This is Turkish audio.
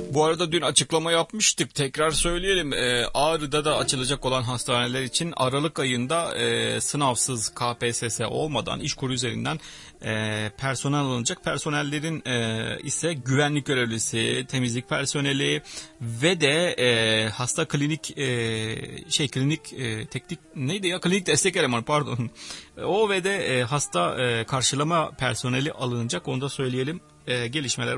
Bu arada dün açıklama yapmıştık. Tekrar söyleyelim. Ağrı'da da açılacak olan hastaneler için Aralık ayında sınavsız KPSS olmadan İşkur üzerinden personel alınacak. Personellerin ise güvenlik görevlisi, temizlik personeli ve de hasta klinik teknik neydi ya, klinik destek elemanı pardon. O ve de hasta karşılama personeli alınacak. Onu da söyleyelim. Gelişmeler